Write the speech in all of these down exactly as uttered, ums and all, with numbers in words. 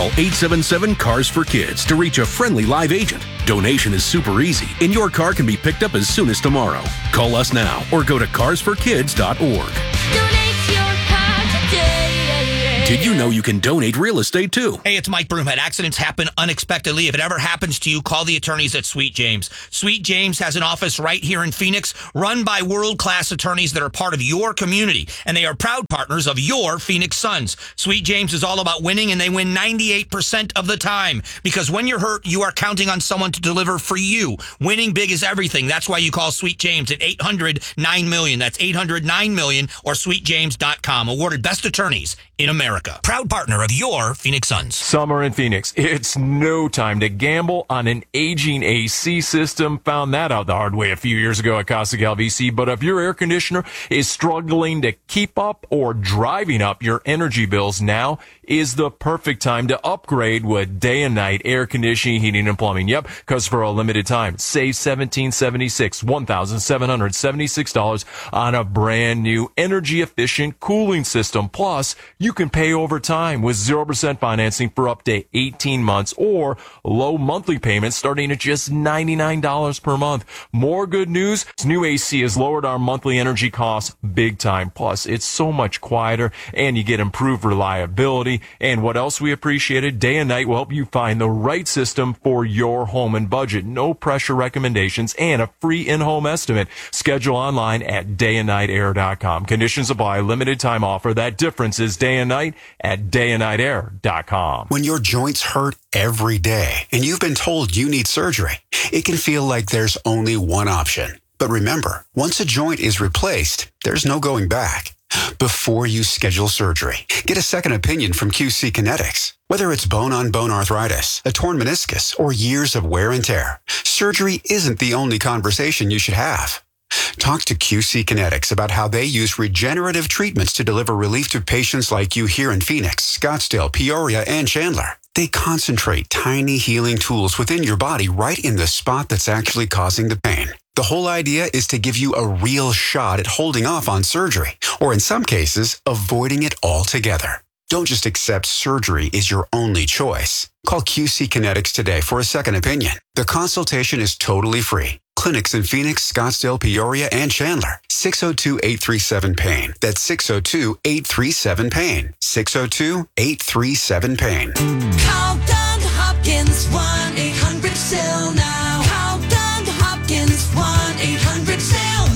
Call eight seven seven, C A R S for Kids to reach a friendly live agent. Donation is super easy, and your car can be picked up as soon as tomorrow. Call us now or go to cars for kids dot org. Donate your car today. Did you know you can donate real estate too? Hey, it's Mike Broomhead. Accidents happen unexpectedly. If it ever happens to you, call the attorneys at Sweet James. Sweet James has an office right here in Phoenix, run by world-class attorneys that are part of your community, and they are proud partners of your Phoenix Suns. Sweet James is all about winning, and they win ninety-eight percent of the time, because when you're hurt, you are counting on someone to deliver for you. Winning big is everything. That's why you call Sweet James at eight hundred, nine million. That's eight hundred, nine million or sweet james dot com. Awarded best attorneys in America. Proud partner of your Phoenix Suns. Summer in Phoenix. It's no time to gamble on an aging A C system. Found that out the hard way a few years ago at Casa Cal V C. But if your air conditioner is struggling to keep up or driving up your energy bills, now is the perfect time to upgrade with Day and Night Air Conditioning, Heating, and Plumbing. Yep, because for a limited time, save one thousand seven hundred seventy-six dollars, one thousand seven hundred seventy-six dollars on a brand new energy-efficient cooling system. Plus, you can pay over time with zero percent financing for up to eighteen months or low monthly payments starting at just ninety-nine dollars per month. More good news, this new A C has lowered our monthly energy costs big time. Plus, it's so much quieter and you get improved reliability. And what else we appreciated, Day and Night will help you find the right system for your home and budget. No pressure recommendations and a free in-home estimate. Schedule online at day and night air dot com. Conditions apply. Limited time offer. That difference is Day and Night at day and night air dot com. When your joints hurt every day and you've been told you need surgery, it can feel like there's only one option. But remember, once a joint is replaced, there's no going back. Before you schedule surgery, get a second opinion from Q C Kinetics. Whether it's bone-on-bone arthritis, a torn meniscus, or years of wear and tear, surgery isn't the only conversation you should have. Talk to Q C Kinetics about how they use regenerative treatments to deliver relief to patients like you here in Phoenix, Scottsdale, Peoria, and Chandler. They concentrate tiny healing tools within your body right in the spot that's actually causing the pain. The whole idea is to give you a real shot at holding off on surgery, or in some cases, avoiding it altogether. Don't just accept surgery is your only choice. Call Q C Kinetics today for a second opinion. The consultation is totally free. Clinics in Phoenix, Scottsdale, Peoria, and Chandler. six oh two, eight three seven, PAIN. That's six oh two, eight three seven, PAIN. six oh two, eight three seven, PAIN. Call Doug Hopkins, one eight hundred S E L now. Call Doug Hopkins, one eight hundred S E L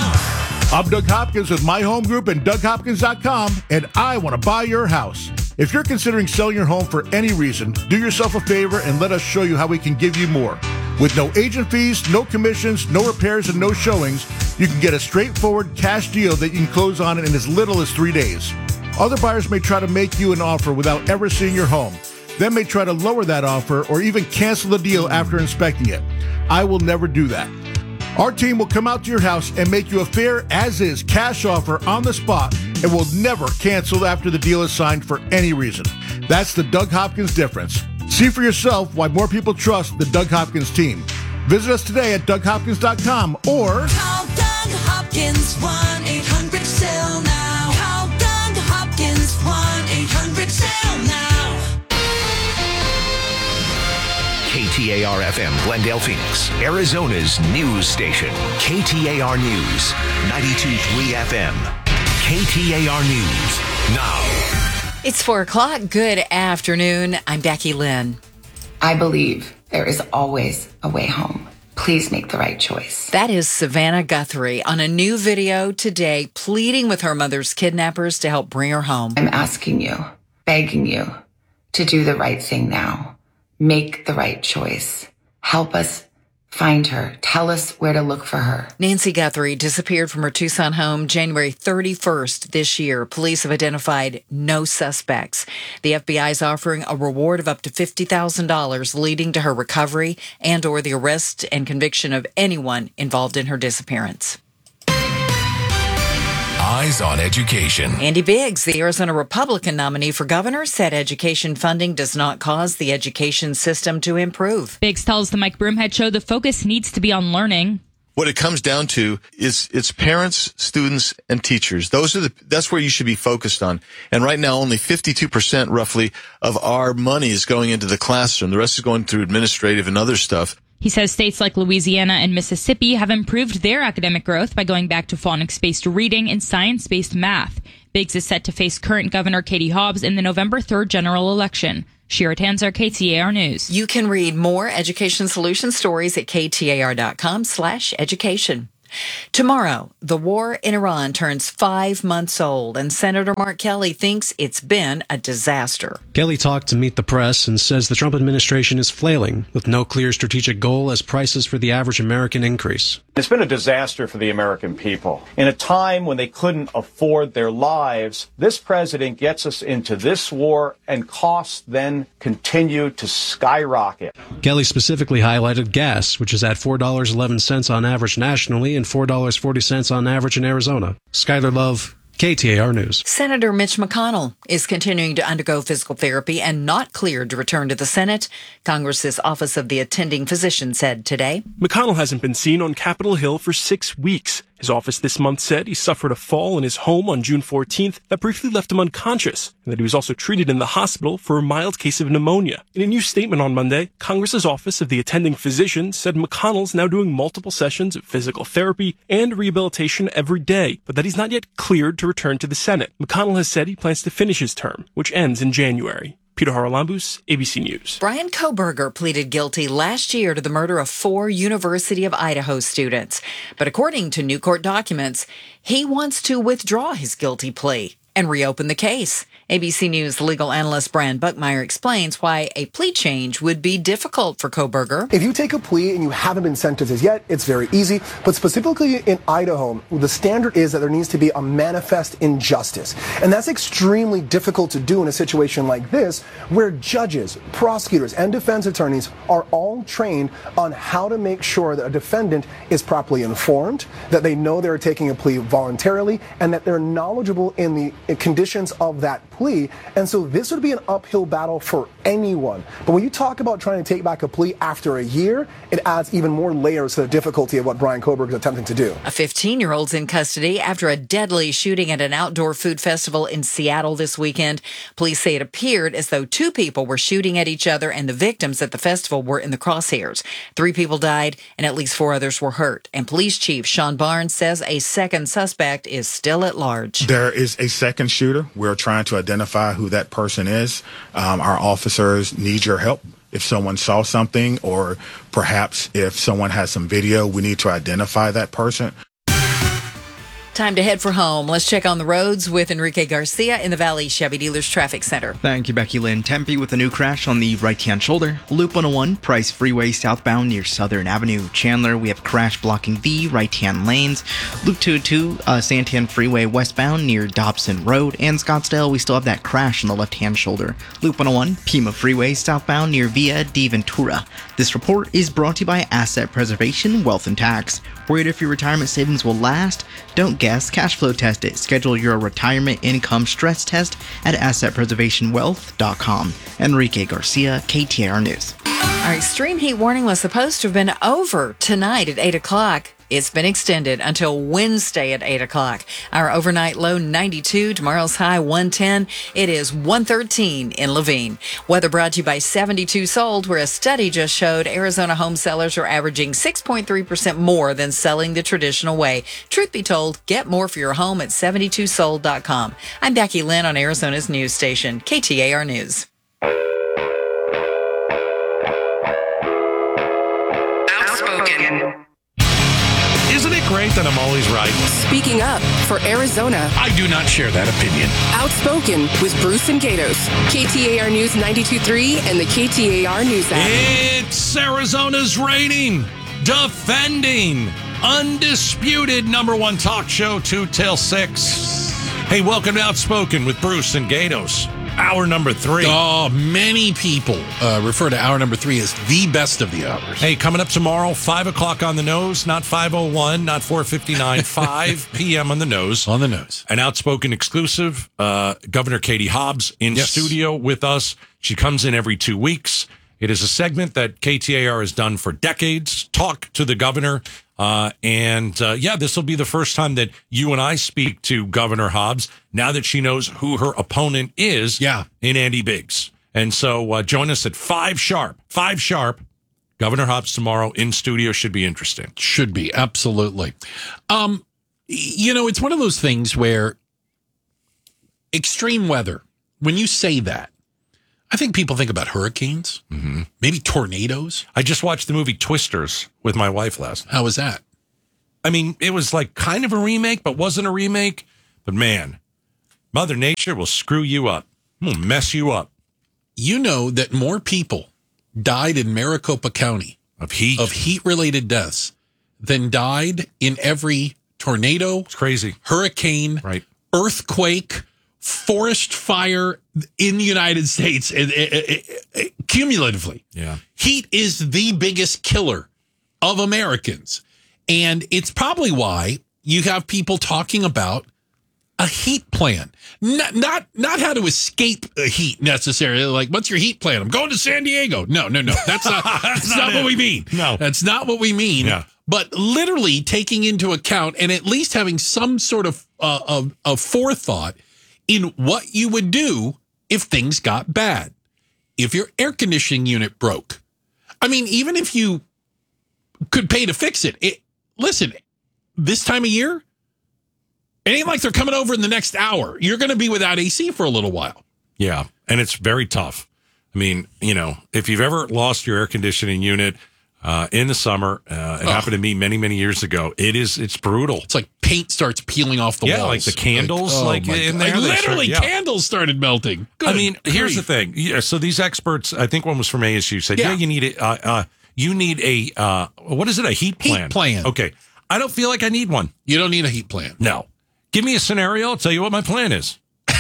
now. I'm Doug Hopkins with My Home Group and Doug Hopkins dot com, and I want to buy your house. If you're considering selling your home for any reason, do yourself a favor and let us show you how we can give you more. With no agent fees, no commissions, no repairs, and no showings, you can get a straightforward cash deal that you can close on in as little as three days. Other buyers may try to make you an offer without ever seeing your home. They may try to lower that offer or even cancel the deal after inspecting it. I will never do that. Our team will come out to your house and make you a fair as-is cash offer on the spot and will never cancel after the deal is signed for any reason. That's the Doug Hopkins difference. See for yourself why more people trust the Doug Hopkins team. Visit us today at Doug Hopkins dot com or call Doug Hopkins, one eight hundred S E L now. Call Doug Hopkins, one eight hundred S E L now. K T A R F M, Glendale, Phoenix, Arizona's news station. K T A R News, ninety-two point three F M. K T A R News, now. It's four o'clock. Good afternoon. I'm Becky Lynn. I believe there is always a way home. Please make the right choice. That is Savannah Guthrie on a new video today pleading with her mother's kidnappers to help bring her home. I'm asking you, begging you to do the right thing now. Make the right choice. Help us find her. Tell us where to look for her. Nancy Guthrie disappeared from her Tucson home January thirty-first this year. Police have identified no suspects. The F B I is offering a reward of up to fifty thousand dollars, leading to her recovery and or the arrest and conviction of anyone involved in her disappearance. Eyes on Education. Andy Biggs, the Arizona Republican nominee for governor, said education funding does not cause the education system to improve. Biggs tells the Mike Broomhead Show the focus needs to be on learning. what it comes down to is it's parents, students, and teachers. Those are the, that's where you should be focused on. And right now, only fifty-two percent roughly of our money is going into the classroom. The rest is going through administrative and other stuff. He says states like Louisiana and Mississippi have improved their academic growth by going back to phonics-based reading and science-based math. Biggs is set to face current Governor Katie Hobbs in the November third general election. Shira Tanzer, K T A R News. You can read more Education Solution stories at ktar.com slash education. Tomorrow, the war in Iran turns five months old, and Senator Mark Kelly thinks it's been a disaster. Kelly talked to Meet the Press and says the Trump administration is flailing with no clear strategic goal as prices for the average American increase. It's been a disaster for the American people. In a time when they couldn't afford their lives, this president gets us into this war and costs then continue to skyrocket. Kelly specifically highlighted gas, which is at four dollars and eleven cents on average nationally and four dollars and forty cents on average in Arizona. Skyler Love, K T A R News. Senator Mitch McConnell is continuing to undergo physical therapy and not cleared to return to the Senate. Congress's Office of the Attending Physician said today. McConnell hasn't been seen on Capitol Hill for six weeks. His office this month said he suffered a fall in his home on June fourteenth that briefly left him unconscious, and that he was also treated in the hospital for a mild case of pneumonia. In a new statement on Monday, Congress's Office of the Attending Physician said McConnell's now doing multiple sessions of physical therapy and rehabilitation every day, but that he's not yet cleared to return to the Senate. McConnell has said he plans to finish his term, which ends in January. Peter Haralambous, A B C News. Brian Kohberger pleaded guilty last year to the murder of four University of Idaho students. But according to new court documents, he wants to withdraw his guilty plea and reopen the case. A B C News legal analyst Brian Buckmeyer explains why a plea change would be difficult for Kohberger. If you take a plea and you haven't been sentenced as yet, it's very easy. But specifically in Idaho, the standard is that there needs to be a manifest injustice. And that's extremely difficult to do in a situation like this, where judges, prosecutors, and defense attorneys are all trained on how to make sure that a defendant is properly informed, that they know they're taking a plea voluntarily, and that they're knowledgeable in the conditions of that plea. And so this would be an uphill battle for anyone. But when you talk about trying to take back a plea after a year, it adds even more layers to the difficulty of what Brian Kohberger is attempting to do. A fifteen-year-old's in custody after a deadly shooting at an outdoor food festival in Seattle this weekend. Police say it appeared as though two people were shooting at each other and the victims at the festival were in the crosshairs. Three people died and at least four others were hurt. And Police Chief Sean Barnes says a second suspect is still at large. There is a second shooter. We're trying to identify who that person is. Um, our officers need your help. If someone saw something, or perhaps if someone has some video, we need to identify that person. Time to head for home. Let's check on the roads with Enrique Garcia in the Valley Chevy Dealers Traffic Center. Thank you, Becky Lynn. Tempe with a new crash on the right-hand shoulder. Loop one oh one, Price Freeway southbound near Southern Avenue. Chandler, we have a crash blocking the right-hand lanes. Loop two oh two, uh, Santan Freeway westbound near Dobson Road. And Scottsdale, we still have that crash on the left-hand shoulder. Loop one oh one, Pima Freeway southbound near Via de Ventura. This report is brought to you by Asset Preservation, Wealth and Tax. Worried if your retirement savings will last? Don't guess, cash flow test it. Schedule your retirement income stress test at asset preservation wealth dot com. Enrique Garcia, K T A R News. Our extreme heat warning was supposed to have been over tonight at eight o'clock. It's been extended until Wednesday at eight o'clock. Our overnight low ninety-two, tomorrow's high one ten. It is one thirteen in Levine. Weather brought to you by seventy-two Sold, where a study just showed Arizona home sellers are averaging six point three percent more than selling the traditional way. Truth be told, get more for your home at seventy-two sold dot com. I'm Becky Lynn on Arizona's news station, K T A R News. Outspoken. Isn't it great that I'm always right? Speaking up for Arizona. I do not share that opinion. Outspoken with Bruce and Gatos. K T A R News ninety-two point three and the K T A R News app. It's Arizona's reigning, defending, undisputed number one talk show, two till six. Hey, welcome to Outspoken with Bruce and Gatos. Hour number three. Oh, many people uh, refer to hour number three as the best of the hours. Hey, coming up tomorrow, five o'clock on the nose, not five oh one, not four fifty-nine, five p.m. on the nose. On the nose. An Outspoken exclusive. Uh, Governor Katie Hobbs in yes. studio with us. She comes in every two weeks. It is a segment that K T A R has done for decades. Talk to the governor. Uh, and uh, yeah, this will be the first time that you and I speak to Governor Hobbs now that she knows who her opponent is yeah. in Andy Biggs. And so uh, join us at five sharp. Five sharp. Governor Hobbs tomorrow in studio. Should be interesting. Should be, absolutely. Um, you know, it's one of those things where extreme weather, when you say that, I think people think about hurricanes, mm-hmm. maybe tornadoes. I just watched the movie Twisters with my wife last night. How was that? I mean, it was like kind of a remake, but wasn't a remake. But man, Mother Nature will screw you up. Will mess you up. You know that more people died in Maricopa County of heat of heat-related deaths than died in every tornado, it's crazy, hurricane, right, earthquake, forest fire in the United States, it, it, it, it, cumulatively. Yeah. Heat is the biggest killer of Americans. And it's probably why you have people talking about a heat plan. Not, not, not how to escape a heat necessarily. Like, what's your heat plan? I'm going to San Diego. No, no, no. That's not, that's that's not, not what it. we mean. No. That's not what we mean. Yeah. But literally taking into account and at least having some sort of, uh, of, of forethought in what you would do if things got bad. If your air conditioning unit broke. I mean, even if you could pay to fix it, it listen, this time of year, it ain't like they're coming over in the next hour. You're going to be without A C for a little while. Yeah, and it's very tough. I mean, you know, if you've ever lost your air conditioning unit uh, in the summer, uh, it Oh. happened to me many, many years ago. It is, it's brutal. It's like paint starts peeling off the yeah, walls. like the candles, oh like my in God. there. Like they literally, start- yeah. candles started melting. Good I mean, here's grief. the thing. Yeah, so these experts, I think one was from A S U, said, yeah, Yeah. you need it. Uh, uh, you need a, uh, what is it? A heat plan. Heat plan. Okay. I don't feel like I need one. You don't need a heat plan. No. Give me a scenario. I'll tell you what my plan is.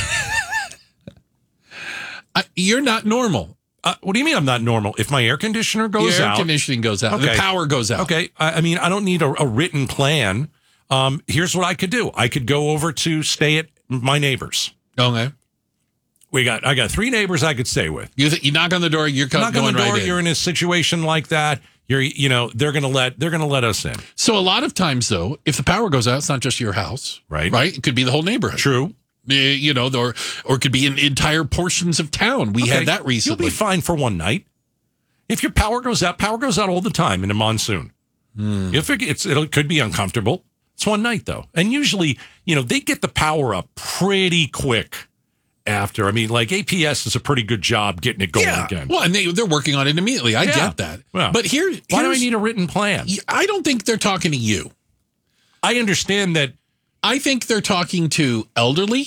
I, you're not normal. Uh, what do you mean I'm not normal? If my air conditioner goes Your air out. conditioning goes out. The power goes out. Okay. I, I mean, I don't need a, a written plan. Um, here's what I could do. I could go over to stay at my neighbors. Okay. We got, I got three neighbors I could stay with. You, th- you knock on the door, you're co- Knock going on the door, right in. you're in a situation like that. You're, you know, they're going to let, they're going to let us in. So a lot of times, though, if the power goes out, it's not just your house. Right. Right? It could be the whole neighborhood. True. Uh, You know, or, or it could be in entire portions of town. We Okay, had that recently. You'll be fine for one night. If your power goes out, power goes out all the time in a monsoon. Hmm. If it, it's, it could be uncomfortable. It's one night, though. And usually, you know, they get the power up pretty quick after. I mean, like A P S does a pretty good job getting it going Yeah. again. Well, and they, they're working on it immediately. I Yeah. get that. Well, but here, why do I here's- need a written plan? I don't think they're talking to you. I understand that. I think they're talking to elderly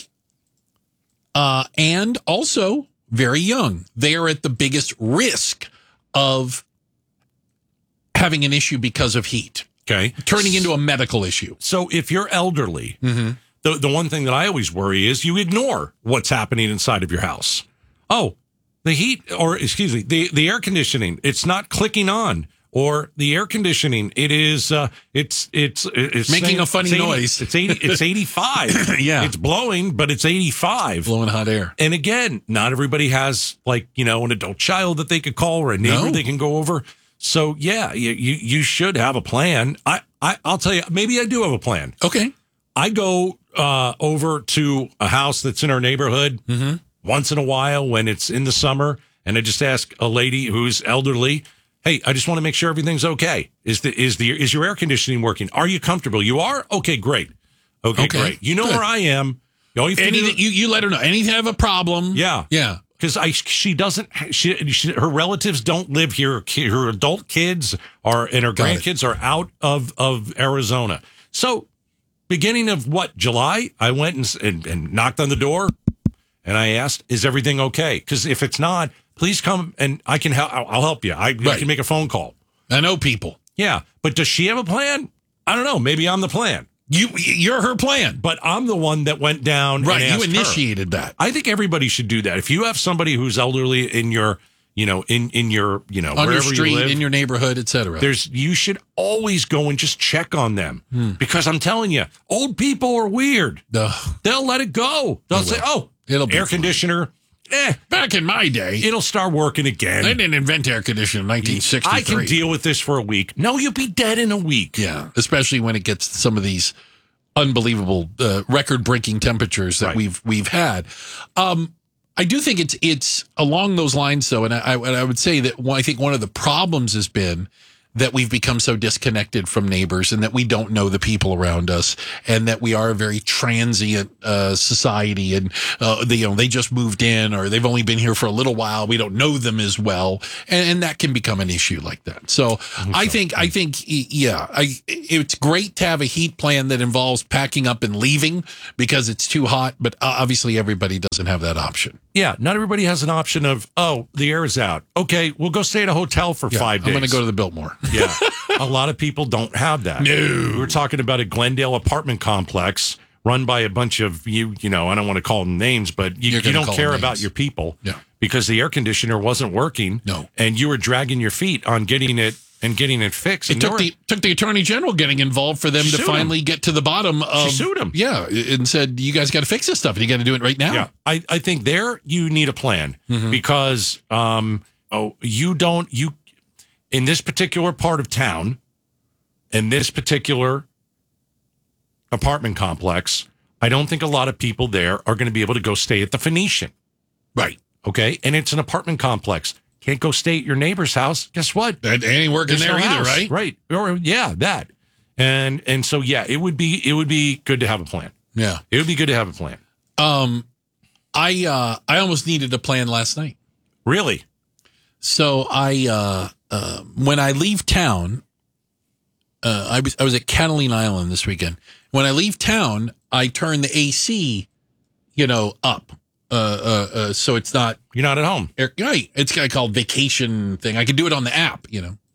uh, and also very young. They are at the biggest risk of having an issue because of heat. Okay. Turning into a medical issue. So if you're elderly, Mm-hmm. the, the one thing that I always worry is you ignore what's happening inside of your house. Oh, the heat, or excuse me, the, the air conditioning, it's not clicking on. Or the air conditioning, it is, uh, it's, it's, it's Making saying- a funny it's eighty noise. It's eighty, it's eighty-five. Yeah. It's blowing, but it's eighty-five. Blowing hot air. And again, not everybody has like, you know, an adult child that they could call or a neighbor No. they can go over. So yeah, you, you, you should have a plan. I, I, I'll tell you, maybe I do have a plan. Okay. I go, uh, over to a house that's in our neighborhood Mm-hmm. once in a while when it's in the summer. And I just ask a lady who's elderly, hey, I just want to make sure everything's okay. Is the is the is your air conditioning working? Are you comfortable? You are? Okay, great. Okay, Okay, great. You know good. where I am. All you have to do- Anything, you, you let her know. Anything have a problem. yeah, Yeah. Because I she doesn't she, she her relatives don't live here. Her adult kids are and her Got it. grandkids are out of of Arizona. So beginning of what July, I went and and, and knocked on the door, and I asked, "Is everything okay?" Because if it's not, please come and I can help. I'll I'll help you. I, I Right. can make a phone call. I know people. Yeah, but does she have a plan? I don't know. Maybe I'm the plan. You, you're her plan. But I'm the one that went down. Right. And You asked her. initiated that. I think everybody should do that. If you have somebody who's elderly in your, you know, in in your, you know, On your wherever street, you live, in your neighborhood, et cetera. there's you should always go and just check on them because I'm telling you, old people are weird. Ugh. They'll let it go. They'll They say, will. "Oh, It'll be air fine. conditioner Eh, back in my day, it'll start working again. They didn't invent air conditioning in nineteen sixty-three. I can deal with this for a week. No, you'll be dead in a week. Yeah, especially when it gets to some of these unbelievable uh, record-breaking temperatures that Right. we've we've had. Um, I do think it's it's along those lines, though, and I, and I would say that one, I think one of the problems has been that we've become so disconnected from neighbors and that we don't know the people around us and that we are a very transient uh, society and uh, they, you know, they just moved in or they've only been here for a little while. We don't know them as well. And, and that can become an issue like that. So I think, I think, yeah, I, it's great to have a heat plan that involves packing up and leaving because it's too hot, but obviously everybody doesn't have that option. Yeah, not everybody has an option of, oh, the air is out. Okay, we'll go stay at a hotel for Yeah, five days. I'm going to go to the Biltmore. Yeah, a lot of people don't have that. No. We were talking about a Glendale apartment complex run by a bunch of, you you know, I don't want to call them names, but you, You're you gonna don't call care them about names. your people Yeah. because the air conditioner wasn't working. No. And you were dragging your feet on getting it and getting it fixed. It And took there the took the attorney general getting involved for them She to sued finally him. get to the bottom of. She sued him. Yeah, and said you guys got to fix this stuff and you got to do it right now. Yeah, I, I think there you need a plan Mhm. because um oh you don't you in this particular part of town, in this particular apartment complex, I don't think a lot of people there are going to be able to go stay at the Phoenician. Right. Okay, and it's an apartment complex. Can't go stay at your neighbor's house. Guess what? That ain't working There's there no either, house. right? Right. Or yeah, that. And and so yeah, it would be it would be good to have a plan. Yeah. It would be good to have a plan. Um, I uh, I almost needed a plan last night. Really? So I uh, uh, when I leave town, uh, I was I was at Catalina Island this weekend. When I leave town, I turn the A C, you know, up. Uh, uh, uh, so it's not you're not at home. Right. It's kind of called vacation thing. I can do it on the app, you know.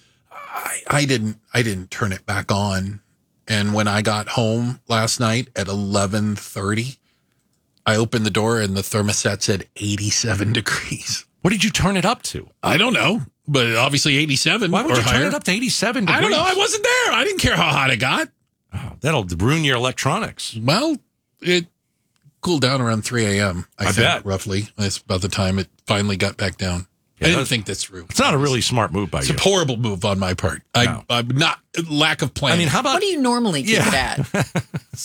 I, I didn't I didn't turn it back on. And when I got home last night at eleven thirty, I opened the door and the thermostat said eighty-seven degrees. What did you turn it up to? I don't know, but obviously eighty-seven. Why would or you higher. turn it up to eighty-seven degrees? I don't know. I wasn't there. I didn't care how hot it got. Oh, that'll ruin your electronics. Well, it cooled down around three a.m. I, I think, bet. roughly. That's about the time it finally got back down. Yeah, I didn't that's- think this through. It's not a really smart move by It's you. a horrible move on my part. I, No. I'm not lack of planning. I mean, how about What do you normally keep Yeah. it at?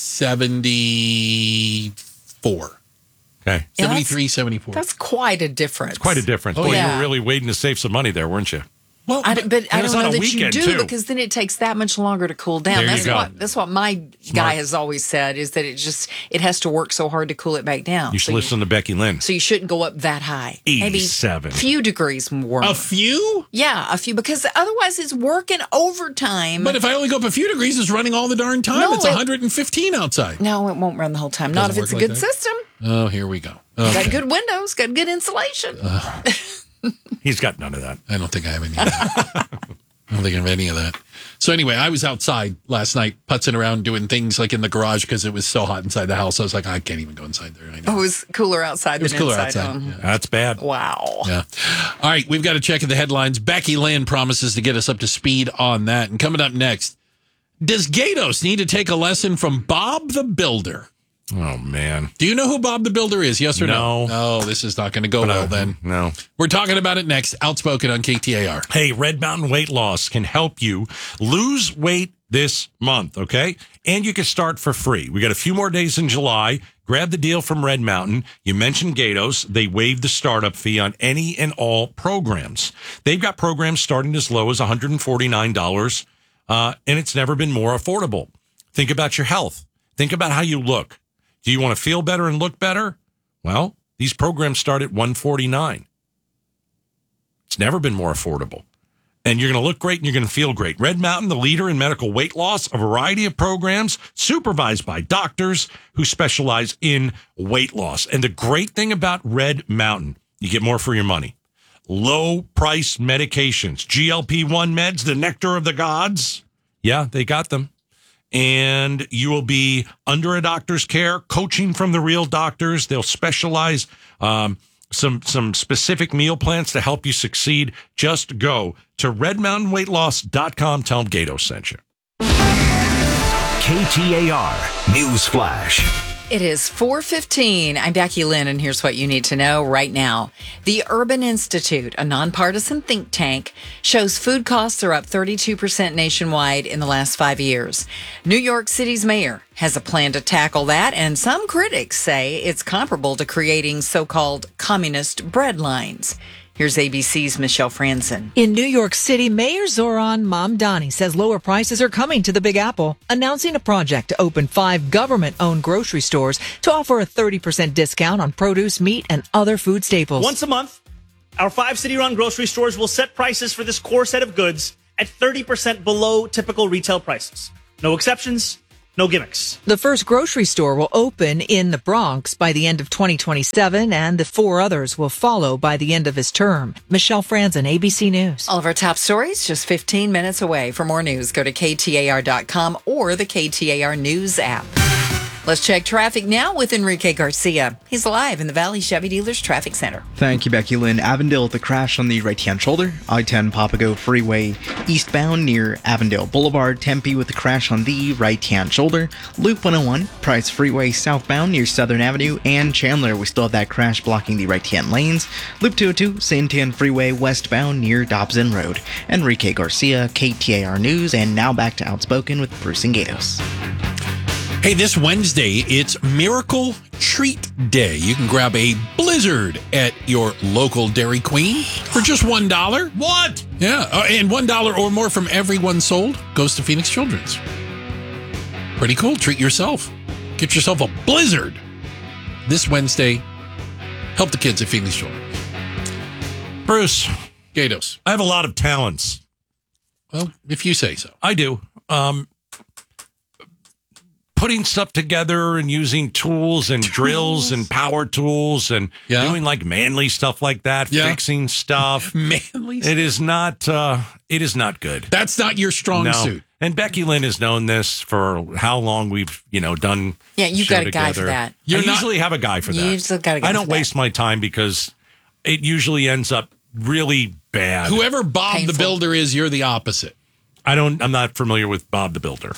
seventy-four. Okay. Yeah, that's- seventy-three, seventy-four. That's quite a difference. Quite a difference. Oh, Boy, yeah. you were really waiting to save some money there, weren't you? Well, I, don't- but I it was don't on know a that weekend, you do too. because then it takes that much longer to cool down. There you that's go. what that's what my guy has always said is that it just it has to work so hard to cool it back down. You should so listen to Becky Lynn. So you shouldn't go up that high. eighty-seven. Maybe a few degrees more. A few? Yeah, a few because otherwise it's working overtime. But if I only go up a few degrees, it's running all the darn time. No, it's it- one hundred fifteen outside. no, it won't run the whole time. Not Doesn't if it's a work like good that? system. Oh, here we go. Got Okay. good windows, got good insulation. He's got none of that. I don't think I have any of that. I don't think I have any of that. So anyway, I was outside last night, putzing around, doing things like in the garage because it was so hot inside the house. I was like, I can't even go inside there. I know. Oh, it was cooler outside It was than cooler inside. outside. Oh. Yeah. That's bad. Wow. Yeah. All right, we've got to check the headlines. Becky Lynn promises to get us up to speed on that. And coming up next, does Gatos need to take a lesson from Bob the Builder? Oh, man. Do you know who Bob the Builder is? Yes or no? No. No, this is not going to go But, well uh, then. No. We're talking about it next. Outspoken on K T A R. Hey, Red Mountain Weight Loss can help you lose weight this month, okay? And you can start for free. We got a few more days in July. Grab the deal from Red Mountain. You mentioned Gatos. They waived the startup fee on any and all programs. They've got programs starting as low as one hundred forty-nine dollars, uh, and it's never been more affordable. Think about your health. Think about how you look. Do you want to feel better and look better? Well, these programs start at one hundred forty-nine dollars. It's never been more affordable. And you're going to look great and you're going to feel great. Red Mountain, the leader in medical weight loss, a variety of programs supervised by doctors who specialize in weight loss. And the great thing about Red Mountain, you get more for your money. Low price medications, G L P one meds, the nectar of the gods. Yeah, they got them. And you will be under a doctor's care, coaching from the real doctors. They'll specialize um, some some specific meal plans to help you succeed. Just go to red mountain weight loss dot com. Tell them Gato sent you. K T A R News Flash. It is four fifteen. I'm Becky Lynn, and here's what you need to know right now. The Urban Institute, a nonpartisan think tank, shows food costs are up thirty-two percent nationwide in the last five years. New York City's mayor has a plan to tackle that, and some critics say it's comparable to creating so-called communist bread lines. Here's A B C's Michelle Franzen. In New York City, Mayor Zoran Mamdani says lower prices are coming to the Big Apple, announcing a project to open five government-owned grocery stores to offer a thirty percent discount on produce, meat, and other food staples. Once a month, our five city-run grocery stores will set prices for this core set of goods at thirty percent below typical retail prices. No exceptions. No gimmicks. The first grocery store will open in the Bronx by the end of twenty twenty-seven, and the four others will follow by the end of his term. Michelle Franzen, A B C News. All of our top stories just fifteen minutes away. For more news, go to K T A R dot com or the K T A R News app. Let's check traffic now with Enrique Garcia. He's live in the Valley Chevy Dealers Traffic Center. Thank you, Becky Lynn. Avondale with the crash on the right-hand shoulder. I ten Papago Freeway eastbound near Avondale Boulevard. Tempe with the crash on the right-hand shoulder. Loop one oh one, Price Freeway southbound near Southern Avenue. And Chandler, we still have that crash blocking the right-hand lanes. Loop two oh two, Santan Freeway westbound near Dobson Road. Enrique Garcia, K T A R News. And now back to Outspoken with Bruce and Gatos. Hey, this Wednesday, it's Miracle Treat Day. You can grab a Blizzard at your local Dairy Queen for just one dollar. What? Yeah, uh, and one dollar or more from every one sold goes to Phoenix Children's. Pretty cool. Treat yourself. Get yourself a Blizzard this Wednesday. Help the kids at Phoenix Children's. Bruce. Gatos. I have a lot of talents. Well, if you say so. I do. Um... Putting stuff together and using tools and tools. drills and power tools and yeah. doing like manly stuff like that, yeah. fixing stuff. Manly stuff. It is not, uh, it is not good. That's not your strong no. suit. And Becky Lynn has known this for how long we've, you know, done. Yeah, you've got a together. guy for that. You're I not, usually have a guy for that. You usually got a guy I don't for waste that. my time because it usually ends up really bad. Whoever Bob Painful. the Builder is, you're the opposite. I don't, I'm not familiar with Bob the Builder.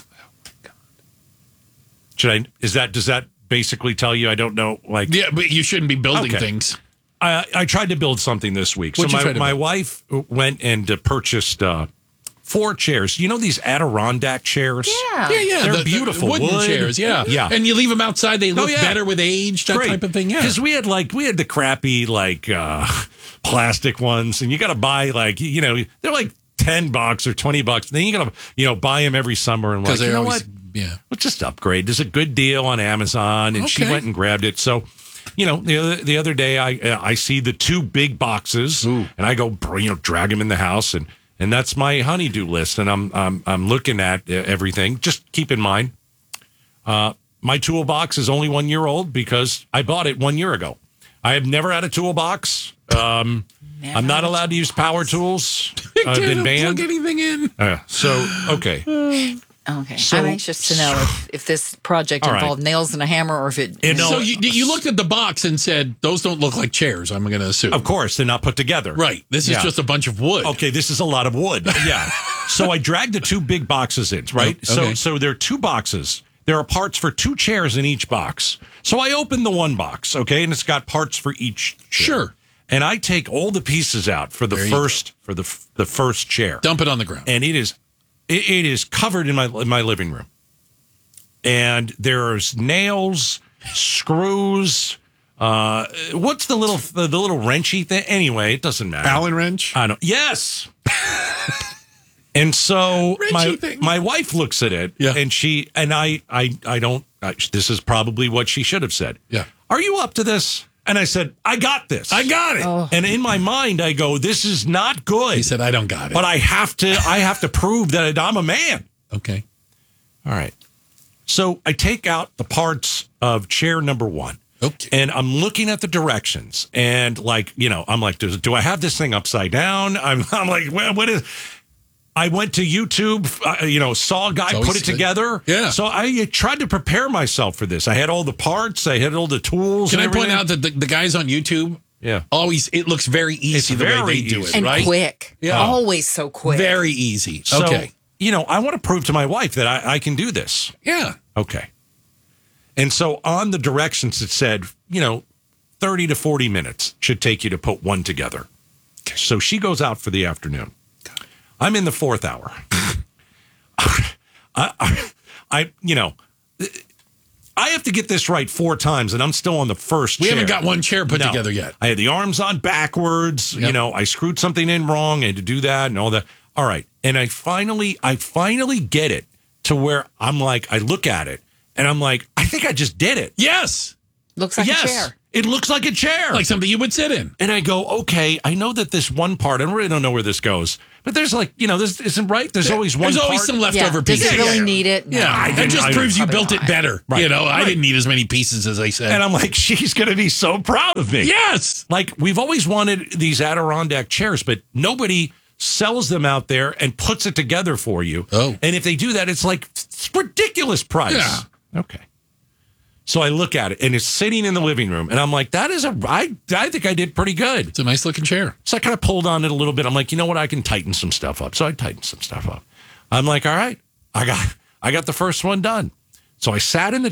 Should I, is that, does that basically tell you I don't know, like... Yeah, but you shouldn't be building okay. things. I, I tried to build something this week. What'd so you my, try to my build? wife went and uh, purchased uh, four chairs. You know these Adirondack chairs? Yeah. Yeah, yeah. They're the, beautiful. The wooden wood. chairs, yeah. Yeah. And you leave them outside, they look oh, yeah. better with age, that Great. type of thing, yeah. Because we had like, we had the crappy like uh, plastic ones, and you got to buy like, you know, they're like ten bucks or twenty bucks. Then you got to, you know, buy them every summer and like, you know always, what? Yeah. Let's just upgrade. There's a good deal on Amazon, and okay. she went and grabbed it. So, you know, the other, the other day I uh, I see the two big boxes, Ooh. and I go, you know, drag them in the house, and and that's my honeydew list, and I'm I'm I'm looking at everything. Just keep in mind, uh, my toolbox is only one year old because I bought it one year ago. I have never had a toolbox. Um, I'm not allowed to use power tools. I've been banned. Plug anything in. Uh, so okay. Okay. So- I'm anxious to know if, if this project All right. involved nails and a hammer or if it... You know, So you, you looked at the box and said, those don't look like chairs, I'm going to assume. Of course, they're not put together. Right. This is Yeah. just a bunch of wood. Okay, this is a lot of wood. Yeah. So I dragged the two big boxes in, right? Oh, okay. So so there are two boxes. There are parts for two chairs in each box. So I opened the one box, okay, and it's got parts for each chair. Sure. And I take all the pieces out for the There you first for the the first chair. Dump it on the ground. And it is it, it is covered in my in my living room. And there's nails, screws, uh what's the little the, the little wrenchy thing? Anyway, it doesn't matter. Allen wrench? I don't. Yes. And so Wrenchy my thing. my wife looks at it, Yeah. and she and I I I don't. I, this is probably what she should have said. Yeah. Are you up to this? And I said, I got this. I got it. Oh. And in my mind, I go, this is not good. He said, I don't got it. But I have to. I have to prove that I'm a man. Okay. All right. So I take out the parts of chair number one. Okay. And I'm looking at the directions, and like, you know, I'm like, do, do I have this thing upside down? I'm, I'm like, well, what is? I went to YouTube, uh, you know, saw a guy So put he's- it together. Yeah. So I tried to prepare myself for this. I had all the parts. I had all the tools. Can I and point everything. out that the, the guys on YouTube, Yeah. always, it looks very easy It's the way very they do easy. it, and right? quick. Yeah. Always so quick. Very easy. So, Okay. you know, I want to prove to my wife that I, I can do this. Yeah. Okay. And so on the directions, it said, you know, thirty to forty minutes should take you to put one together. Okay. So she goes out for the afternoon. I'm in the fourth hour. I, I, I, you know, I have to get this right four times, and I'm still on the first We chair. haven't got one chair put No. together yet. I had the arms on backwards. Yep. You know, I screwed something in wrong. I had to do that and all that. All right. And I finally, I finally get it to where I'm like, I look at it, and I'm like, I think I just did it. Yes. Looks like yes. a chair. It looks like a chair. Like something you would sit in. And I go, okay, I know that this one part, I really don't know where this goes, but there's like, you know, this isn't right. There's always one There's part. always some leftover Yeah. pieces. Does it really need it? No. Yeah, I it didn't- just I- proves you Probably built it not. better. Right. You know, I Right. didn't need as many pieces as I said. And I'm like, she's going to be so proud of me. Yes. Like, we've always wanted these Adirondack chairs, but nobody sells them out there and puts it together for you. Oh. And if they do that, it's like, it's ridiculous price. Yeah. Okay. So I look at it, and it's sitting in the living room, and I'm like, that is a, I, I think I did pretty good. It's a nice looking chair. So I kind of pulled on it a little bit. I'm like, you know what? I can tighten some stuff up. So I tightened some stuff up. I'm like, all right, I got, I got the first one done. So I sat in the